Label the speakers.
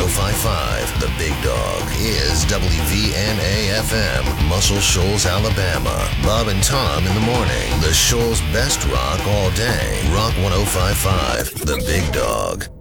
Speaker 1: 1055. The Big Dog is WVNA FM, Muscle Shoals, Alabama. Bob and Tom in the morning. The Shoals' best rock all day. Rock 1055. The Big Dog.